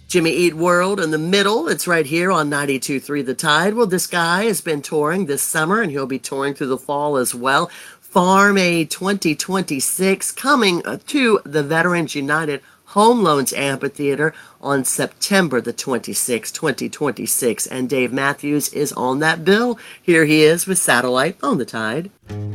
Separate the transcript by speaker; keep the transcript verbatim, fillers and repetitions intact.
Speaker 1: Jimmy Eat World in the middle. It's right here on ninety-two point three The Tide. Well, this guy has been touring this summer, and he'll be touring through the fall as well. Farm Aid twenty twenty-six coming uh, to the Veterans United Home Loans Amphitheater on September the twenty-sixth, twenty twenty-six. And Dave Matthews is on that bill. Here he is with Satellite on the Tide.